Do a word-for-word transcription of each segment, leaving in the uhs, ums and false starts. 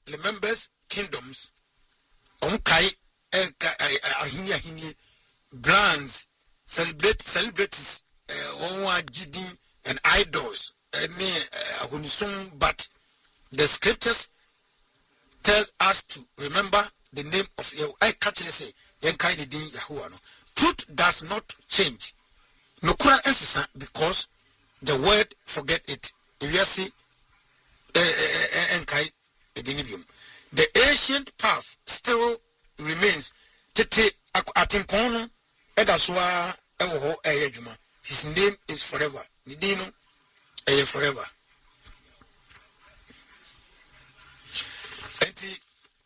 remembers kingdoms, Omkai, Ahini Ahini, brands, celebrate celebrities, Onwa Gidin, and idols, and but the scriptures tell us to remember the name of Yahweh. I catch you say, Yankai Din Yahuwah. Truth does not change. No kura esisa because the word forget it. If you see, Yankai Edinibium. The ancient path still remains. Tete atimpono edaswa ewo eyejuma. His name is forever. Nidino eye forever. Enti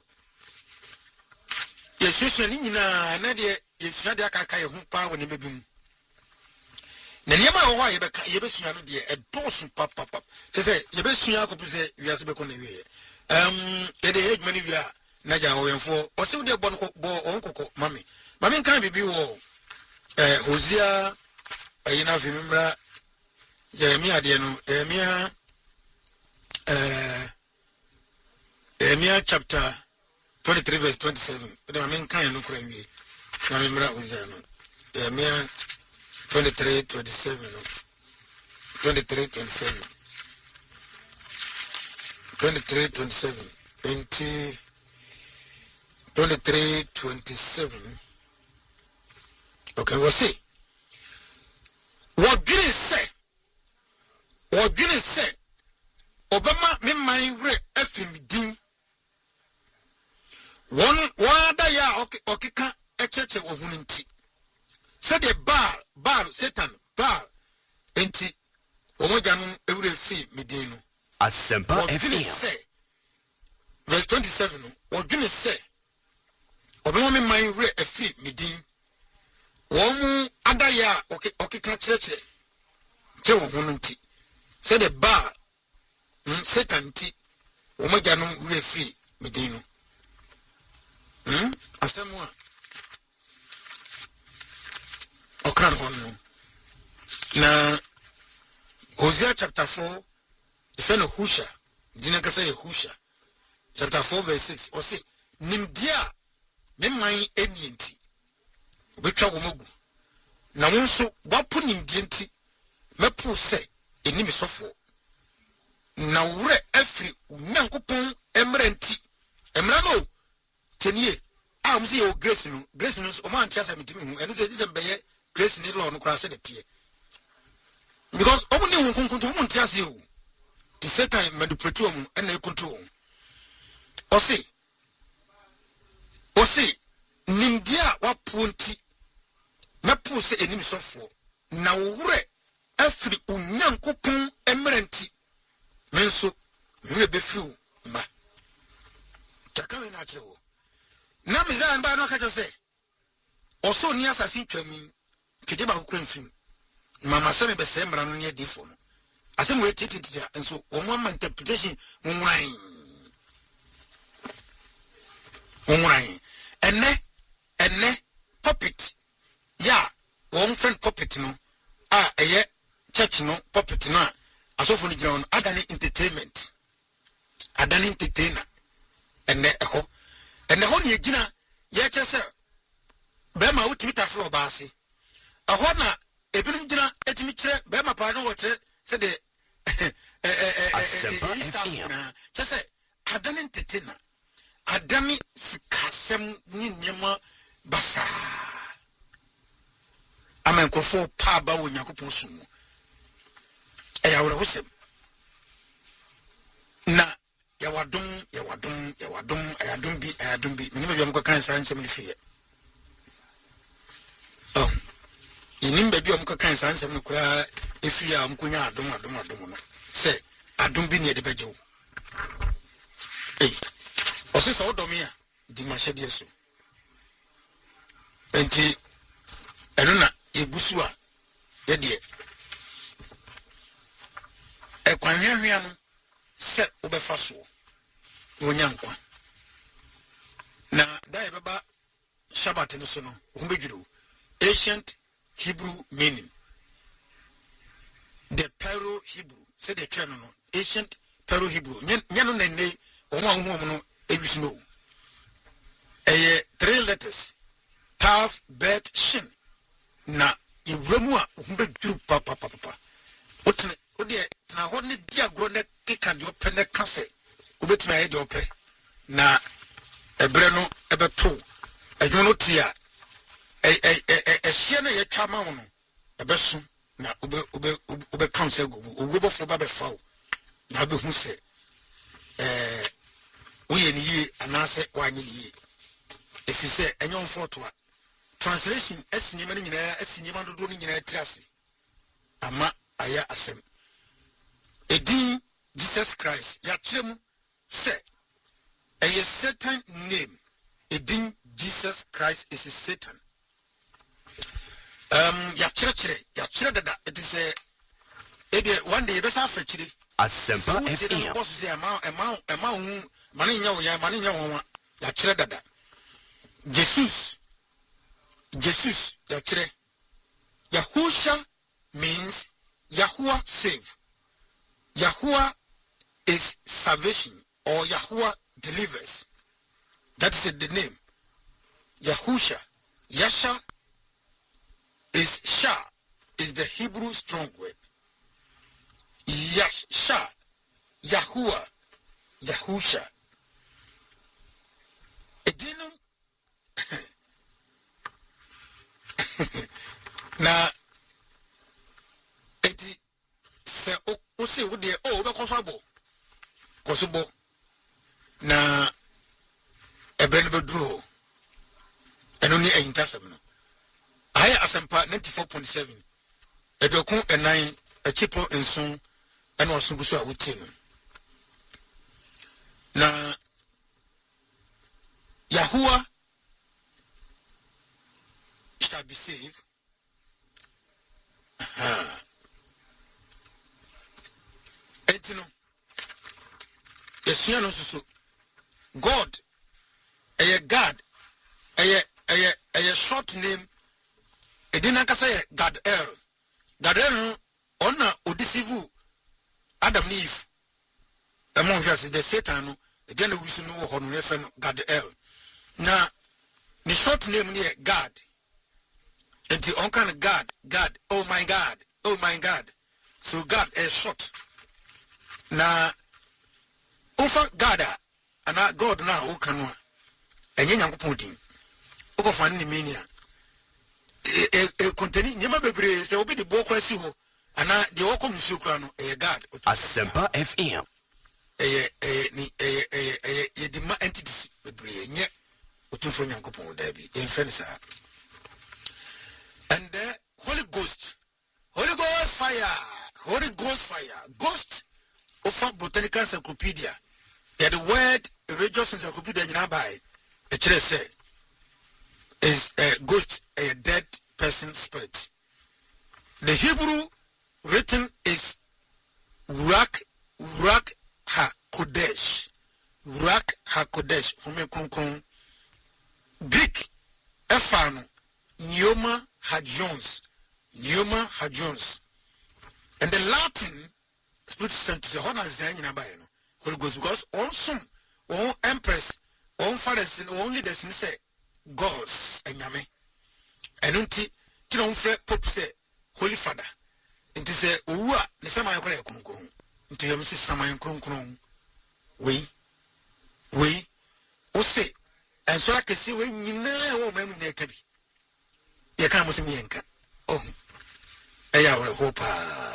Yesu ni nyina na de Yesu de aka kai ho pa woni bebim. Na niam a wo ha yebeka yebesua no de edosu papa papa. Say yebesua akopu se wiase be ko na wie. Um e de hedwuma ni wi a na ja wo yenfo. O se wo de bo no bo onkoko mami. Mami kan bibi wo eh Hosea ayina vimra Jeremiah de no Jeremiah eh Jeremiah chapter twenty-three verse twenty-seven. But I mean kind of crazy. I remember was Jeremiah twenty-three twenty-seven. twenty-three twenty-seven. twenty-three twenty-seven. twenty twenty-three twenty-seven. Okay, we'll see. What did it say? What did it say? Obama me my re efim one one da ya okay okay ka echeche ohunu nti said the bar bar Satan bar enti omoja no ewure fi medin no Asempa F M verse twenty-seven no what did it say obama me my re efi medin one ada ya okay okay ka cheche che ohunu nti said the bar Satan ti omoja no ewure fi medin no Hmm? Asemwa. Okan hono. Na Hosea chapter four, if you know Husha, dina kasa ye Husha. Chapter four verse six. O say, nimdia me man eni enti. Betwa womogu. Na wonso wapo nimdia enti mepu se eni mesofo. Na wure afri Nyankopon emre enti. Emra no Teniye, ah, msi yo grace no, grace no, o man tiasa mitimi hu, enu se dise mbeye grace ni law no kura se de tie. Because omu ni hu kunkuntu omu tiasa yo, ti Satan manipulate omu, ene yu control omu. Osi, osi, nimdia wapunti, mepu se enimi sofo, na ure efri Unyankopon emerenti, menso, mire befiu ma. Chakawe na chewo. Na miza mba no kacho se oso ni asasi twami kede ba kokran fim mama se me be se mra no ne difo no asem we tititi enso omo ma interpretation nwuran nwuran enne enne puppet ya one friend puppet no a eye church no puppet no asofo ni ground adani entertainment adani entertainer enne eho ene ho ne gina ye chese be ma utimi tafe obase aho na ebinum gina etimi kire be ma pa no wote se de eh eh chese adani entertainer adami sikasem ni nyema basa amen kofo pa ba wo Yakobon sumu e awre hosem na yawadum yawadum yawadum ayadum bi ayadum bi minimum yom ko kan san nsem ni fiye oh inim be bi yom ko kan san nsem ni kura efiya am kunya adum adum adum no se adum bi ne de bejew eh osi so odom ya di mahede eso enti eno na ebusu a ye de e kwanhwehwea no se obefa so onyankwa na dai baba Shabbat no so no humbedwiro ancient Hebrew meaning the Pero Hebrew said the canon no ancient Pero Hebrew nyano nene omo ahom no ebisno eye three letters Tav Bet Shin na yewramu a humbe duru papa papa wotene wode tena ho ne dia gro ne keka de ope ne kase obetuma ye de ope na ebre no ebeto adwono tia eh eh eh ehie na ye twa ma wo no ebeso na obe obe obe counsel go obe bofo ba be fawo na be hu se eh uye ni yi anase wanye ni yi efise enyon foto a translation esinyema ni nyina esinyema dodo ni nyina triase ama aya asem edin Jesus Christ ya trem se a Satan name edin Jesus Christ is a Satan um ya chere chere ya chere dada it is a ebe one day besa afachiri Asempa F M boss say ama ama ama hu mane nya wo ya mane nya wo ya chere dada Jesus Jesus ya chere Yahusha means Yahuwah save. Yahuwah is salvation or Yahuwah delivers. That is the name. Yahusha. Yasha is Sha is the Hebrew strong word. Yasha. Yahuwah. Yahusha. Edinum. Na eti se o se wo de o be kosabo kosobo na ebren be duro eno ni entasem no aya asempa ninety-four point seven edokun enan achipo enson eno osunguso a wuti no na Yahuwah shall be saved. Uh-huh. Etino. Yes, you know, so God, a God, a a a short name. It didn't say God El. God El honor Odisivu Adam Eve. Among us is the Satan. Again, we should know how God El. Now, the short name near God. And the uncle God, God, oh my God, oh my God. So God is short. Now, over God, and our God now, who can one? And young pudding. Oko fan the mania. A containing Yama Bebre, so be the Boko Siho, and the Okom Sukrano, a God. Asempa F M. A demand entities, Bebre, yet, two from Yankopon, Debbie, in Fencer. And the Holy Ghost, Holy Ghost fire, Holy Ghost fire, Ghost of Botanical Encyclopedia. Yeah, the word religious encyclopedia in Abai, a church say, is a ghost, a dead person spirit. The Hebrew written is Ruach, Ruach HaKodesh, Ruach HaKodesh, Home Greek, Efano, Neoma Hagions, Neoma Hagions, and the Latin spirit sent to the honor Zayn in Abayano, Holy Ghost, because also all empress, all fathers, and only the sin say gods and Yame, and unti Kilon Pope say Holy Father, and to say, Ua, the Samay Kron, until you see Samay Kron, we, we, or say, and so I can see when you know, men in the cabin. Ya kama simiyenka oh eya wole hopa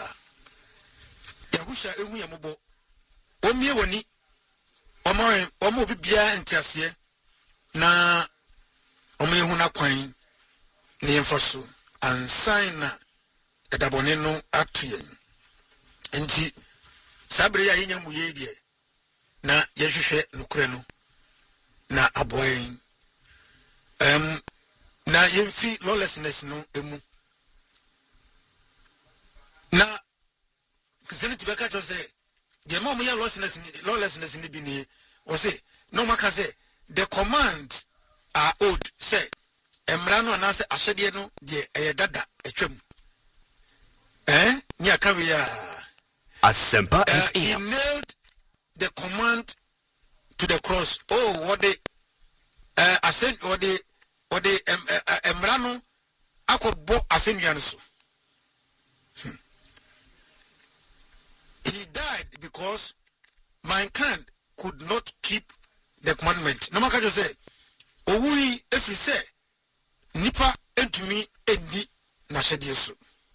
Yahusha ehu ya mobo omie woni omo omo bibia ntiase na omo ehu na kwan ne yemfoso ansan na edabone no atuyen enti sabre ya yenya mu ye die na yehwehwe nokure no na aboyen em na yemfi lawlessness no emu na kizeni tibeka to say the mom ya lawlessness lawlessness ni bi ni o say no maka say the commands are old say emra no na say ahede no de eye dada atwam eh nya ka we ya Asempa F M. He nailed the command to the cross. Oh, what they uh ascend or they or they um emrano akobo ascendianso. He died because mankind could not keep the commandment. No matter say, oh we if we say nipa entumi eni na shediesu.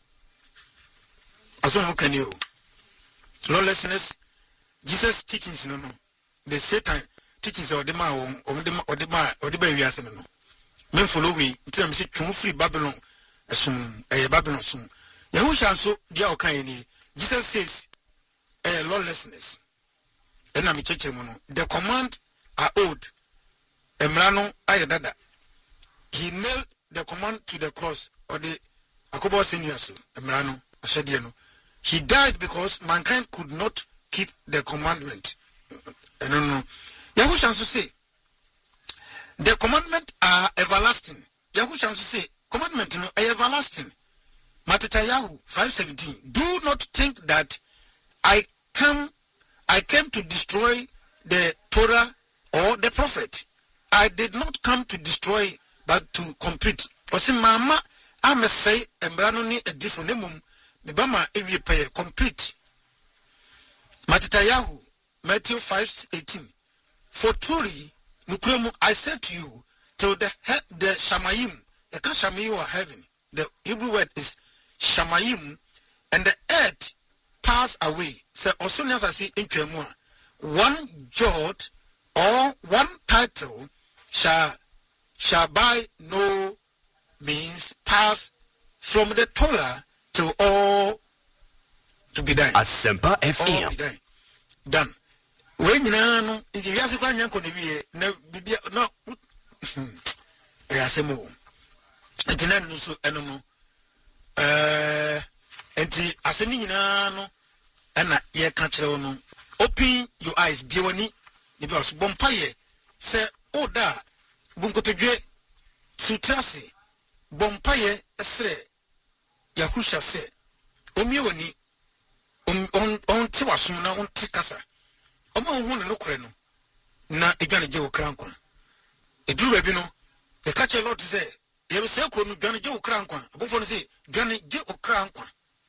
Aso can you lawlessness Jesus teachings no no the Satan teachings or the man or the or the man or the baby as no men follow we until I'm say tun free Babylon asum eh Babylon sum Yahusha so dia okan ni Jesus says eh lawlessness and I'm church no the command are old emrano ayedada he nailed the command to the cross or the akobo senior so emrano ashedie no he died because mankind could not keep the commandment. I don't know. Yahusha say the commandment are everlasting. Yahusha say commandment no are everlasting. Matitayahu five seventeen. Do not think that I come I came to destroy the Torah or the prophet. I did not come to destroy but to complete. Osi mama I'm say embrano ni a different name. The Bama evi pay complete. Matitayahu Matthew five eighteen. For truly, Nukremu, I said to you, till the he- the Shamayim, the Kashamayim or heaven, the Hebrew word is Shamayim, and the earth pass away. So also as I say in Tremua, one jot or one title shall shall by no means pass from the Torah to all to be done. Asempa F M. Be done. Done. When you know, if you ask one young convey, no, no, I say more. And then no so animal. Uh, and the Asenino and a year country no. Open your eyes, Bioni, because Bompaye say, oh, da, Bunko to J. Sutrasi, Bompaye, say, Yahusha say, Omioni. on on on tiwasum na on tikasa omo hu ne nokore no na edwane je okrankwa eduru ba bi no e ka che lot say ye be say kro no dwane je okrankwa abofo no say dwane je okrankwa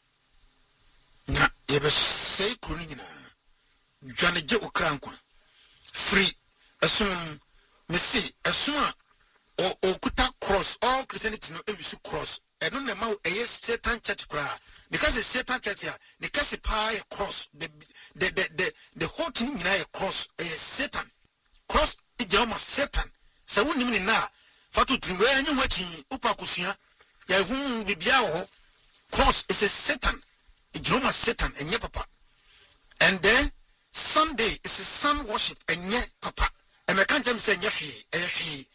na ye be say kro no nyina dwane je okrankwa free asum me see asum o okuta cross all Christianity no ebisu cross eno na ma e Satan church kra because the Satan church here the case pie cross the the the the, the whole thing in a cross a Satan cross is almost Satan so when you na fatu tiwe anyu wachi upa kusia ya hu bibia ho cross is a Satan it's almost Satan enye papa and then Sunday is a sun worship enye papa and I can't tell say nyefi efi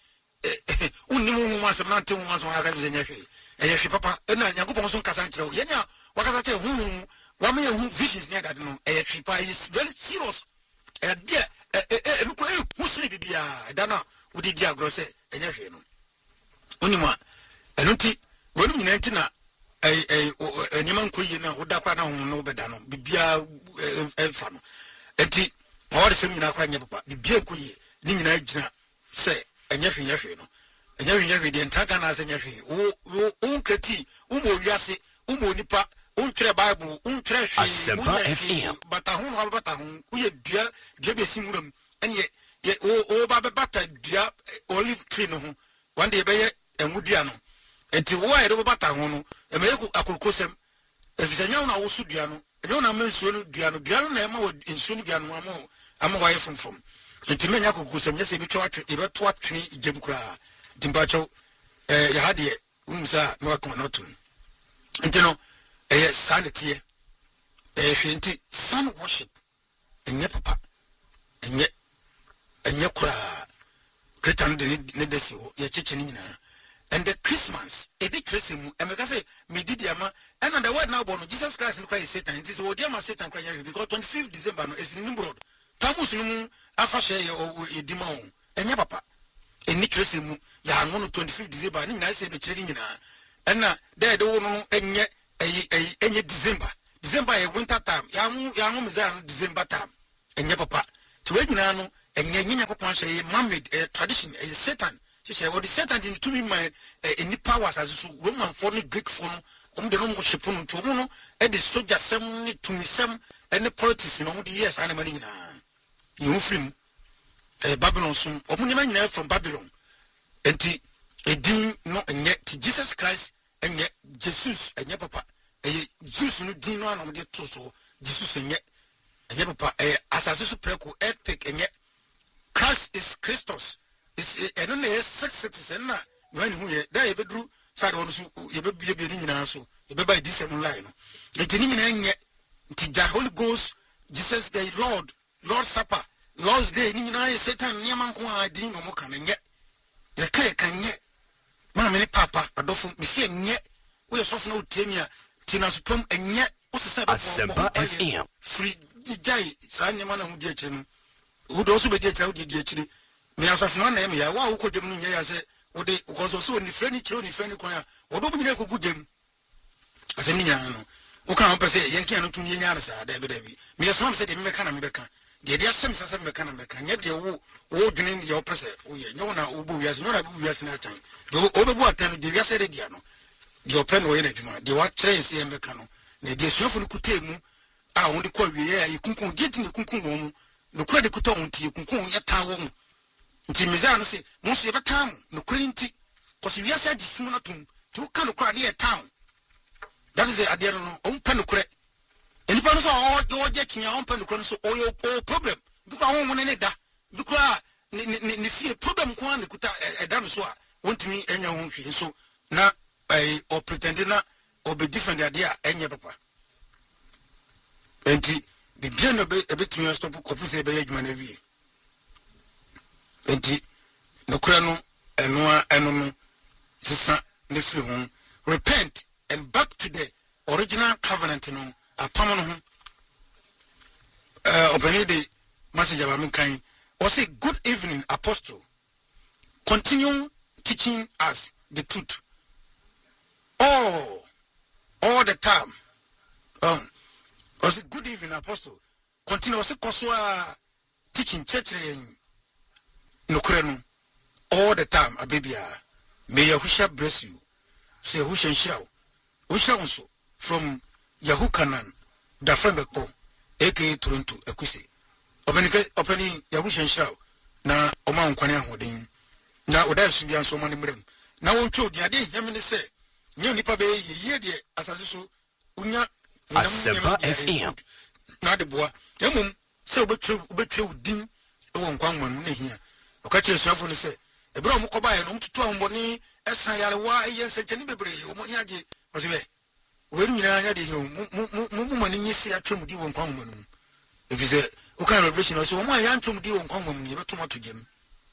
unimu hu wasem na nte hu wasem aka be nyefi efi papa na nyankopon so nkasa nkyerɛ ye na wakasa che hu wa me hu visions near that no efi pa is very serious e dia e no ko e hu sini bibia da na wo di dia agro se enyefi no onima enunti wonu nyina nti na eh eh enima nkoyi na wo da kwa na hu no beda no bibia efa no enti ma wode sem nyina kwa nye papa bibia nkoyi ni nyina gyina se enyefi nyefi no enyefi nyefi de ntaka na se nyefi wo wo kreti wo mo wiase wo mo nipa wo twere bible wo twere hwe bata hu no bata hu wo ye dua dua be simuram ene ye wo ba be bata dua olive tree no ho one day be ye enwudua no enti wo aye do bata hu no e me ku akurukosem efisanya na wo su dua no enyo na mensuo no dua no dua no na e ma wo nsuo no dua no amo amo wa ye fonfom enti menya akurukosem nyese bi twa atwe e be to atwe igem kura dimpacho eh ya hade umsa no akon na otum enti no eh sanity eh hwenti sun worship enye papa enye enye kura kretan de ne desi ho ye cheche ni nyina and the Christmas e bi Christmas mu e meka say me didi ama and the word now born Jesus Christ in Christ Satan it is o dia ma Satan Christ because twenty-fifth December no is Nimrod tamus no mu afa she ye edima ho enye papa eni Christmas mu ya no twenty-fifth December ni nyina say be kire nyina and na there de wo no enye enye enye December December e winter time ya mu ya mu mza December time enye papa to we nyina no enye nyenya kopon hye man-made uh, tradition uh, Satan hye what the Satan did to me my uh, any powers as so Roman for the Greek for no um de no mo hyepo no to no e de soldier sem ni tumi sem any politics no the years ana mani nyina you film uh, Babylon so omo nyama nyina from Babylon enti edin no enye Jesus Christ enye Jesus enye papa enye Jesus no din no anam de to so Jesus enye enye papa eh asase so preko epic enye Christ is Christos is eno na six citizen na you ani hu ye da ye bedru side won so ye be bie bie ni nyina so ye be buy this line no enti ni nyina enye enti the Holy Ghost Jesus the Lord Lord Supper Lord's Day ni nyina ye Satan ni amanko adin no mo kan enye ye kai kan nye ma me ni papa adofo me se enye wo ye sofo na otiemia tina supom enye wo se se Asempa F M free jai sa nyama na hu die che no wo do so be die che wo die die chiri me asofo na me ya wa wo kodem no nye ya se wo de wo so so ni freni chiro ni freni kwan ya wo do bu nyina kogu dem asem ni nyana no wo kan pese yenkia no tun yenya na sa da be da bi me asofo se de me ka na me be ka de de asem sase me ka na me ka nye de wo wo dwene ye wo pese wo ye nyo na wo bu wiase nyo na bu wiase na tan de wo be bu atan de wiase de dia no de open wo ye na dwuma de wa kire se ye me ka no na de suafo no kutemu a wo de kwa wie ya ikunkun de ti ne kunkun wo mu no kura de kuta wo nti kunkun ye ta wo mu nti meza no se mo so ye betam no kura nti koso wiase agi sumu na tum ti wo ka no kura de ye town that is the idea no o mpa no kura enipa no so o je kinya o mpa no kura no so o yo problem because wo mo ne da because ni ni ni fie problem ko an kuta e da no so a wontimi enya ho hwe so na eh o pretend na o be different the idea enye papa enti the biano be e betimi stop ko pese be adwuma na wie enti no kura no eno a eno no sisa ne free ho repent and back to the original covenant no apam no ho eh obeni de message about me kan or say good evening apostle continue teaching us the truth all all the time um or say good evening apostle continue say koswa teaching church no krenu all the time abibia may Yahusha bless you say Yahusha shall Yahusha so from Yahukanan da Frembekpo aka Toronto Ekwisi openike openi Yahusha shall na oma nkwane ahoden na oda su bia so mane mrem na woncho di ade yemi ne se nye nipa be ye de asase so unya Asempa F M na de boa emum se obetwe obetwe udin e won kwanwan ne hia okache suafo ne se ebra mo koba ye no mtutu amboni esan yare wa eye se cheni bebre o nya age osibe weru nyina anya de hio mo mo mani nyisi atwem di won kwanwan no efize o kan revelation so mo anya ntwem di won kwanwan no beto mato gem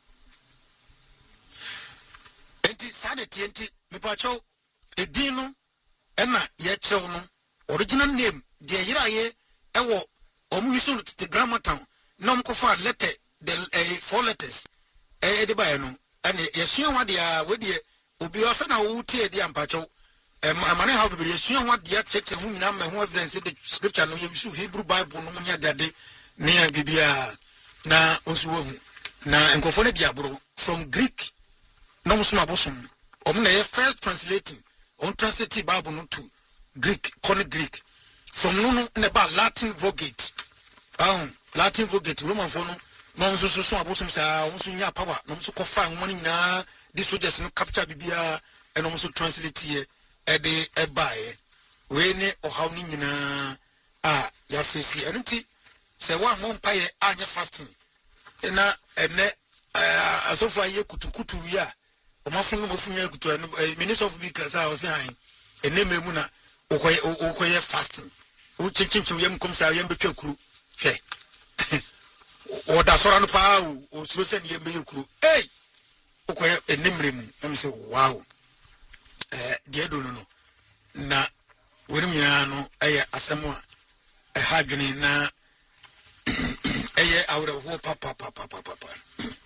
enti sade tienti me pa cho edin no ena ye chew no original name de yiraye ewo omu yusu no the grammar town no mkofa letter the uh, four letters eh de ba no ane yesua wa de a we de obi o fe na wo tie de ampacho amane ha be yesua wa de cheche hu nyina ma hu evidence de scripture no yebisu Hebrew Bible no nya de ne ya bibia na osu wo hu na enkofo ne diabro from Greek no musu abosom omu na ye first translating on translate Bible no to Greek, call Greek. From no no about Latin Vulgate. Um, Latin Vulgate. Roman for no. No so so so abosom sa. Onso nya power. No so kofa money na. This soldiers no capture bibia. And also translate here. E de e buy. We ne o how ni nyina. Ah, ya fesi. Enti se one mo mpaye anya fasting. E na ene ah asofa ye kutukutu ya. O mafunu mo funu ye kutu. Minister of Speakers I was saying. Ene memu na okoye okoye fasting o chinchinchi yem kom sa yem betwa kuru hwe o da sora no pa o so se ne yem be kuru eh okoye enimrem em se wow eh de do no no na werim nyina no eye asemo a e ha dwene na eye awre ho pa pa pa pa pa pa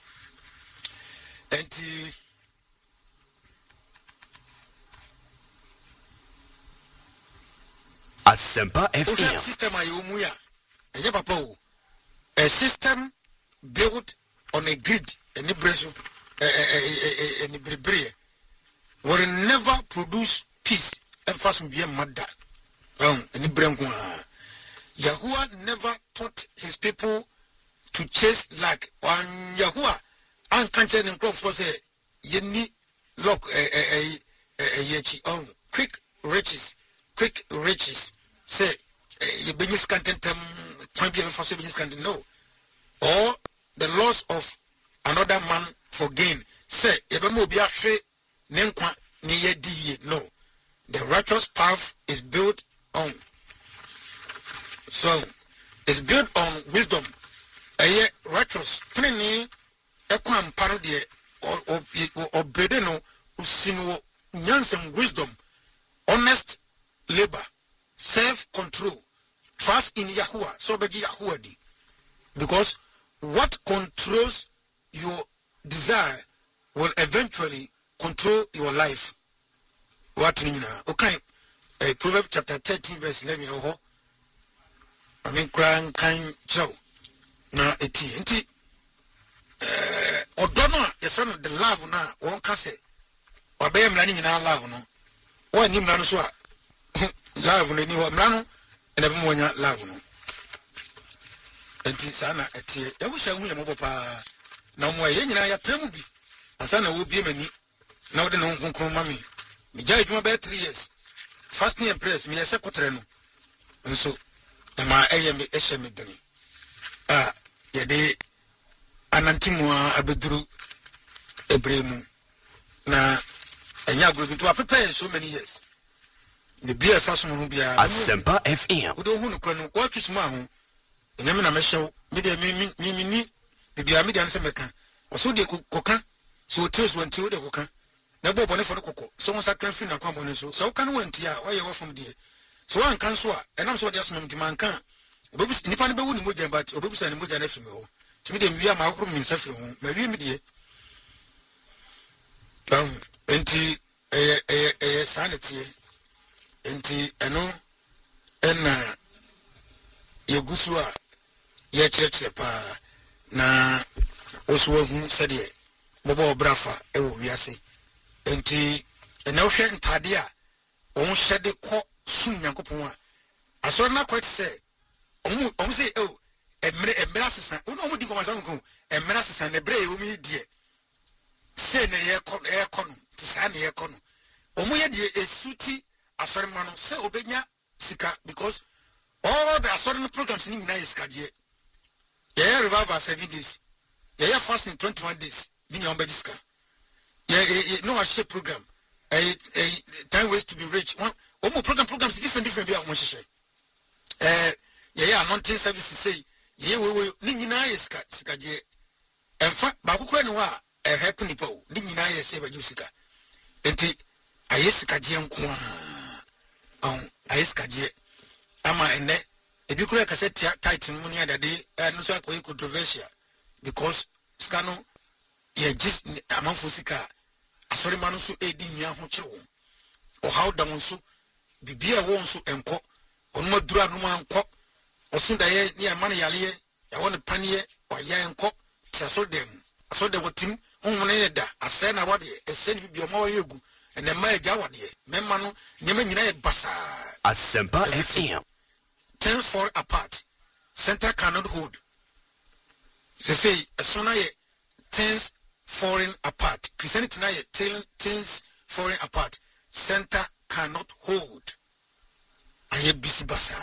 enti Asempa F M system ayumuya enye papa o a system built on a grid and the breso and the brebre will never produce peace and fast be a mother. Um, and the brain Yahuwah never taught his people to chase lack. One Yahuwah and can't and close for say ye need look a a um quick riches, quick riches. Say you business can't them can't be for business can't no. Or the loss of another man for gain. Say ebemo be afe nenkwa ni ye di no. The righteous path is built on. So it's built on wisdom. A righteous training equam parody or or bedeno usino nyansem wisdom, honest labor, self-control, trust in Yahuwah, so be Yahuwah di. Because what controls your desire will eventually control your life. What mean now? Okay. Uh, Proverbs chapter thirteen verse eleven. Oh, I mean, crying kind Joe. Now, eti eti. Uh, Odono, the son of the love now. One can say, or be am running in our love no. One him nano so love no ni wa mrano, and every one love no. Eti sana eti. Ya wisha mu ya mo papa. Na mo ye nyina ya temu bi. Asana wo bi mani. Na wo de no nkonkron mami. Me jai juma be three years. Fasting and prayers, me yese kotre no. Nso ema eye me ehye me dani. Ah, ye de anantimu abeduru ebremu. Na enya group to prepare so many years. The beer fast mo bia. Asempa F M. We don't hu no kro no. What twis ma ho. Enya me na me hyew. Me de me me me ni de bia me de anse meka. Oso de koka. So tears when two de koka. Na bo bone for the cocoa. So one sacrifice na kwambo ne so. So kan went here. Why you work from there? So one can so and I'm so just no man kan. Obi nipa ne be wu ni moja but obi sa ni moja na fi me ho. Timi de wi ama akoro min safiri ho. Ma wi mi de. Um enti eh eh eh sanity. Enti eno ena yegusu a ye church pa na oso hu sede bobo brafa e wo wiase. Enti ena ohwe ntade a on hyede kɔ sum Nyankopɔn a aso na kwet sɛ omu omu sɛ o emre emra sesa ono omu di komasa nko emra sesa ne bre omu die sɛ ne ye kɔ e kɔ no tisa ne ye kɔ no omu ye die esuti asɔre ma no sɛ obenya sika because all the asɔre programs ni nyina sika die ye revival seven days ye fasting twenty-one days ni nyamba disika. Yeah, no, I share program. A time ways to be rich. One, one more program programs different, different. Be a one share. Uh, yeah, yeah. Mountain services say, yeah, we we. Nina is kat sika je. In fact, baku kwa ni wa a happen nipo. Nina is say ba jusika. Enti ayesika je nkwa. Um, ayesika je. Ama ene. Ebi kura kase tight money adade. No so akoye controversial because skano. Yeah, just amanfo sika. Asori manu so edi nya ho kire wo o how da won so bibia won so enko onuma dura no anko osin da ye ne amane yale ye ya won panie wa ya enko tiaso dem aso de wotim honhun ne da ase na wode ese ne bibia ma wa yegu ene ma eja wode memma no nyema nyina e basa. Asempa F M. Things fall apart, center cannot hold. They say asona ye things falling apart. Christianity now things falling apart. Center cannot hold. Aye busy basa.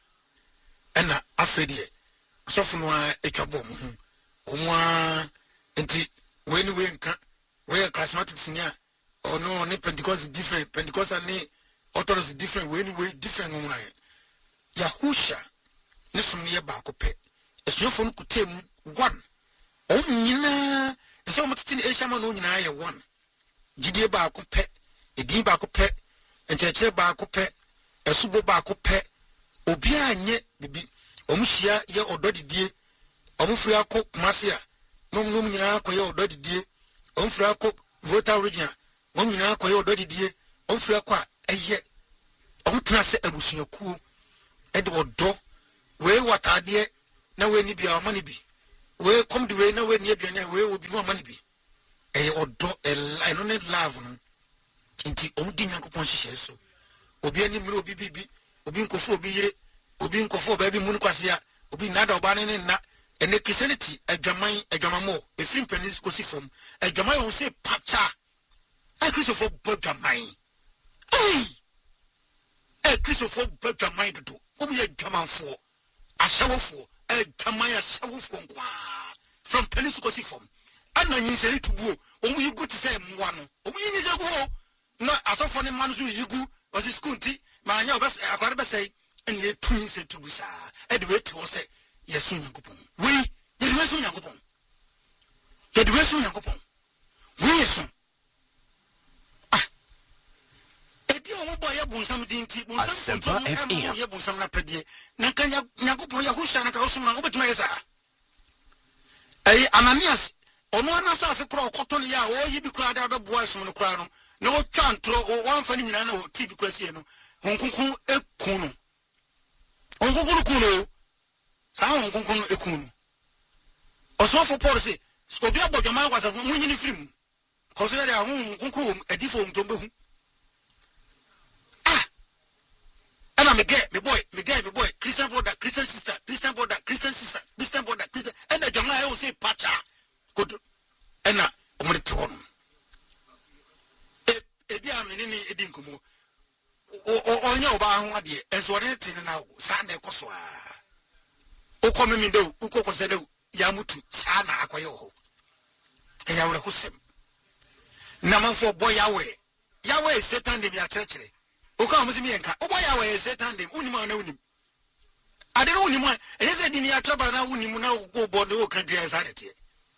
Ena afedi. So for no etwabo mu. Omwa enti when we nka we charismatic senior or no ne Pentecost is different. Pentecost and ne Orthodox is different. When we different omwa. Yahusha ne sumye ba ko pe. Esofo no kutemu one. O nyina so much in Asia man on I one. Gidie ba ko pe, edi ba ko pe, encheche ba ko pe, esubo ba ko pe, obi anye bibi, omuhia ye ododidie, omufri akọ Kumasi a, nom nom nyina akọ ye ododidie, omufri akọ Volta region, nom nyina akọ ye ododidie, omufri akọ a eye, omutena se abusuakuo, e de odo, we watade na we ni bia omani bi. we come the way na we near biane we obi no amane bi eh odo eh no need love no nti omdi Nyankopɔn hyehyɛ so obi ani mre obi bibi obi nkofo obi yire obi nkofo ba bi mu nkwase a obi nada oba ne na ene Christianity adwaman adwamamo efrim penis kosi fom adwaman wo se pacha a Christopher Bodwaman hey eh Christopher Bodwaman do obi adwamanfo ashawofo adwaman ashawofo nkwa from penis kosi fom ana nyinse tubuo omu yigu ti say mwa no omu nyinse go na asofo ne man so yigu osi school ti ma anya obes akware be say ene tun se tubusa e de weti wo say yesu Nyankopɔn we ye de yesu Nyankopɔn ye de yesu Nyankopɔn we yesu ah e di o mo boy ye bonsam dinti bonsam kontu ye bonsam na pedie na kan Nyankopɔn ye ho hya na ka osum na obetuma ye sa eh Ananias ono anasa ase kro okoto ne ya o yi bi kra da be boa esum no kra no na o twa ntro o wanfa ni nyina na o ti bi kwasi no honkonkon ekun no honkonkon kun no sa honkonkon ekun no osofo Paul say obi abodwama kwasafo munyini firim ko so ya honkonkon adifo mtombe hu ah ana me get me boy me get me boy Christian brother Christian sister Christian brother Christian sister Christian brother Christian and the jama e o say pacha good ena omre te hono e bia menini edi nkomo o onye oba ho ade enso ode te na sa na ekoso a o komi mi de o kokose de ya mutu sa na akoye ho e ya wure kusem na manfo boy yawe yawe Satan de ya cherechere o ka omuzi mi enka o boy yawe Satan de unim na unim ade no unim a e se di ni atraba na unim na go bodo o kan dia sa de te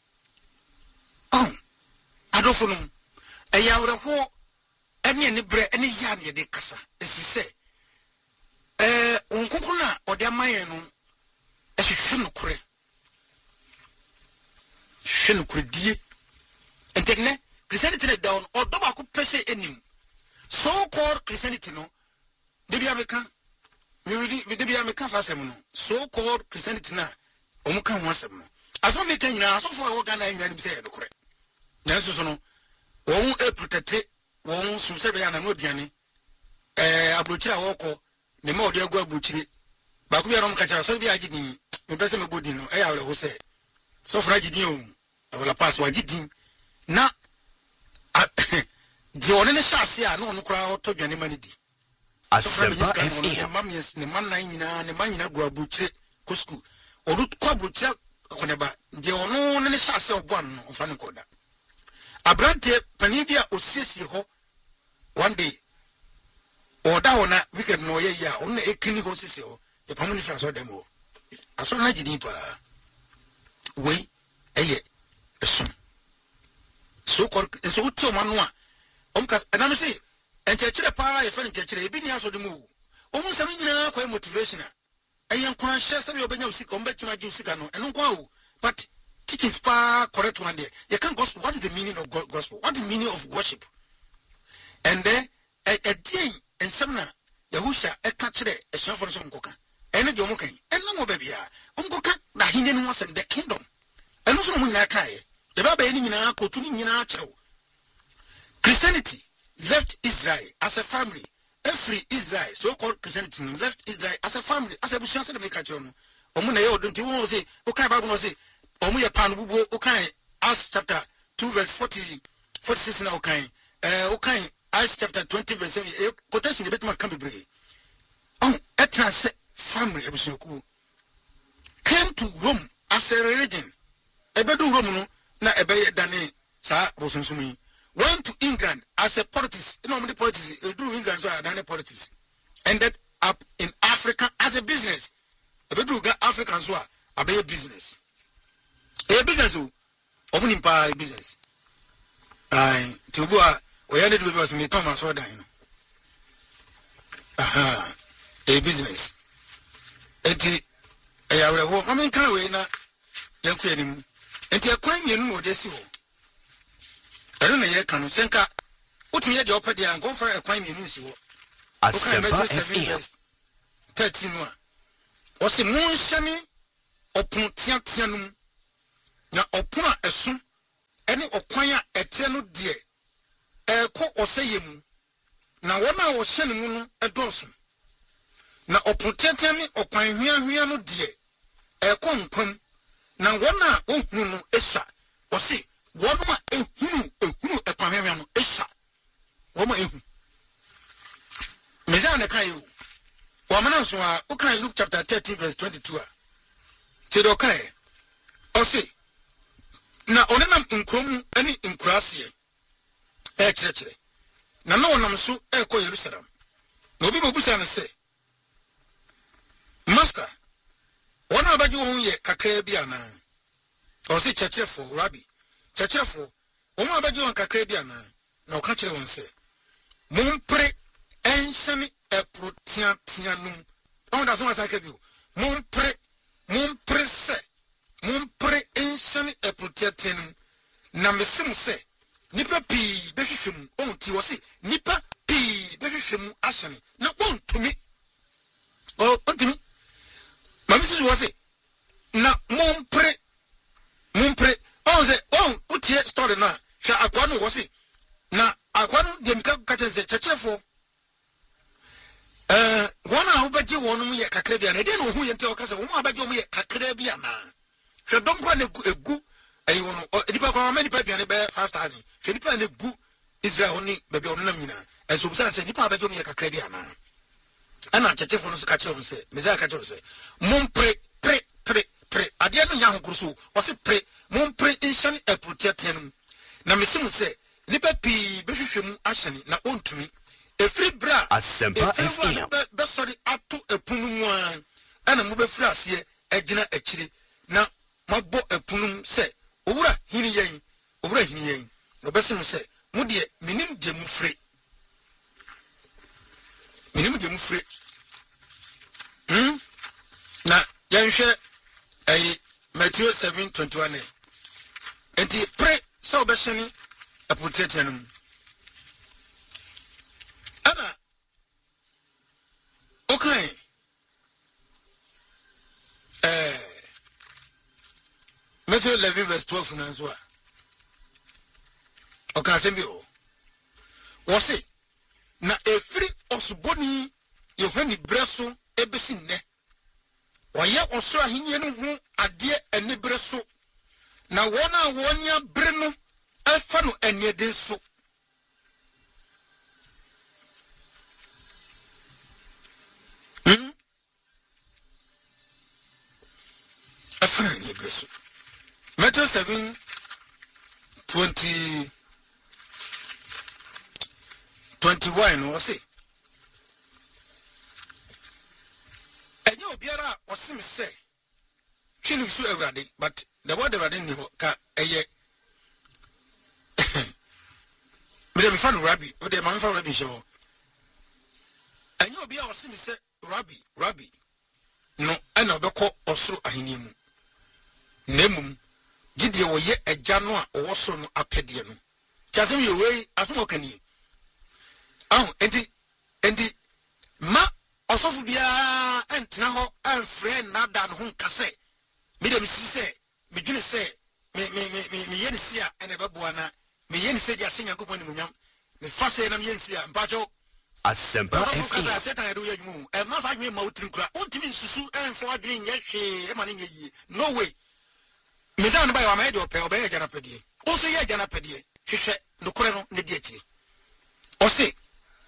oh adofo no e ya wure ho eni eni bre eni ya ne de kasa efise eh onkokuna ode amaye no ehwehwe no kore hwe no kore die entene Christianity ne down odo ba ko pese enim so called Christianity no de bia meka me we de bia meka fa asem no so called Christianity na omo kan ho asem no aso meka nyina aso fo e wo Ghana nyina nim se no kore na so so no won e protect won sumsebe ya na no aduane eh abrochira woko ne ma odi agwa abrochire ba ku bia no mka cha so bia agidin me pese me bodi no e ya wele ho se so fra gidin o wala pass wa gidin na di one ne shase a no no kura oto dwane mani di Asempa F M mamies ne man na nyina ne man nyina gwa abrochire ko school odu kwa abrochire ko ne ba di ono ne shase obo an no fa ne koda abrante panibia osiesie ho one day oda wona weekend no ye ya onna ekini ho sisi ho e pamuni fra so dem ho aso na gidin pa we eye esum so ko so uti o manu a omka na me say enchechire pa ye fa enchechire ebi ni aso dem ho omu nsam nyina kwa motivation a eye nkwan hye se be obenya usika ombetima gi usika no eno nkwa ho but teachings pa correct one day you can gospel. What is the meaning of gospel? What is the meaning of worship? And then a a day and some Yahusha a catch it a shell for some coca and a jomokan and no more baby umcoca the hidden was in the kingdom and also when I cry the baby in a cotuni in a chow Christianity left Israel as a family. Every Israel so called Christianity left Israel as a family as a bushance to make a journal omuna yo don't you want to say okay Bible say omuye pan bubu okan Acts chapter two verse forty forty-six na okan eh okan Acts chapter twenty verse seven quotation the betima can be brave on etranse family ebusuku came to Rome as a religion ebedu Rome no na ebeye dane sa bosunsumi went to England as a politics you know many politics edu England so dane politics ended up in Africa as a business ebedu ga African so abeye business a business o omuni pa business ai tubua we had do was me Thomas so dan no aha a business enti e ya were ho mama kan we na yanku anim enti akwan mienu no de si ho ero na ye kan no senka utumi ye de opede an go for akwan mienu si ho Asempa F M thirteen no o se mun shani opun tia tia no na opuna esu ene okwan a ete no de eko oseyemu na wona wo hye ne mu no edoso na opotete ne okwan hwia hwia no de eko nkwam na wona ohunu no esa osi wona ehunu ehunu ekwan hwia hwia no esa woma ehu meza ne kan yo wamana so a ukan Luke chapter thirteen verse twenty-two a tedo kai osi na onenam nkrom ani nkurase e kyerɛkyerɛ na na wonam so e kɔ Jerusalem na obi bobusa ne se master wona abaji won ye kakra bi ana osi kyerɛkyerɛfo rabbi kyerɛkyerɛfo won abaji won kakra bi ana na oka kyerɛ won se mompre enhyɛne eprotia tia num on da so asaka bi mompre mompre se mompre enhyɛne eprotia tia num na mesim se nipa pi behwehwem on ti wosi nipa pi behwehwem ahyɛne na on tumi o ontumi mamisi wosi na mompre mompre on se on utie story na hwa akwa no wosi na akwa no de mika kache se kyerɛkyerɛfo eh wona obaji wonum ye kakra bia na de no hu ye nte okase wo abaji wonum ye kakra bia na hwe donkwa na egu ayi wono nipa kwa ma nipa bia ne be five thousand hwe nipa na egu Israel ni baabi ono nam nyina enso busa se nipa abaji wonum ye kakra bia na ana kyerɛkyerɛfo no so ka kyerɛ se meza ka kyerɛ se mompre pre pre pre ade no nya honkruso wo se pre mompre inhyɛne eprotiatenum na mesim se nipa pi behwehwem ahyɛne na ontumi efri bra Asempa F M be sorry ato epunu mu an ana mo be firi ase agina akiri na mabo epunu se owura hini yen owura hini yen no besim se mo de minim de mu firi minim de mu firi hm na yanhwe ay Matthew seven twenty-one enti pre so be hyene apotetenum ana okay eh Matthew eleven verse twelve na so a okay sembi o wo se na efiri osuboni Yohani breso ebesi nne waye osoro ahenye no hu ade ani breso na wona wonya bre no afa no aniede so hmm afa no aniede so Matthew seven twenty twenty-one no say enyo obiara osim say twinu so awrade but the word awrade ni ho ka eye me me fan rabbi o de man fan rabbi show enyo obiara osim say rabbi rabbi no ana obekọ osoro aheni mu nemum gidie wo ye agya no a owo so no apede no tiasem ye wei asom okani ah enti enti ma osofu bia entena ho enfre na da no nkase me dem si se me dwene se me me me me yeni sia ene beboa na me yeni se dia senya koponi munyam me fa se na me yeni sia mpacho Asempa F M setan edo yadwumu e ma sa dwene ma utrim kura untimi nsusu enfo adwene nye hwe e ma ne nye yi no way me za no ba wa ma de ope obe ye jana pedie o so ye jana pedie hwehwe ndokore no ne di akiri o se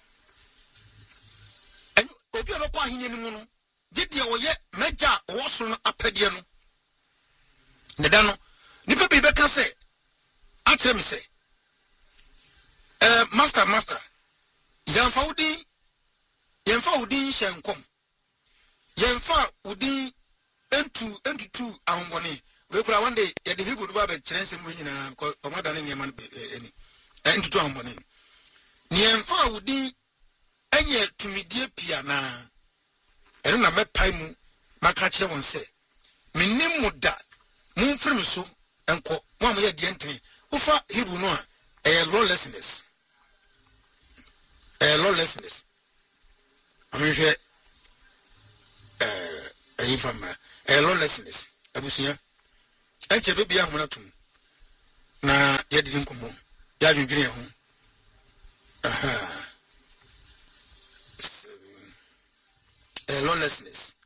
obi obekọ ahenye no no gidie wo ye meja wo so no apedie no ne da no nipa bi beka se akyere me se eh master master yanfa udin yanfa udin hyenkom yanfa udin entu entutu ahongone we kura one day ye de Hebrew do ba kyerɛ nsɛm mu nyina ko omada ne niam ani entutu ahongone ne yanfa udin enye tumidie pia na eno na mepai mu maka kyerɛ won se menim muda mumfiri so enko mo am ye de entene ufa Hebrew no a eh lawlessness eh lawlessness amehwe eh ayi fama eh lawlessness abusia enche be bia ho natum na yedi nkomo ya dwendwene ho aha a lawlessness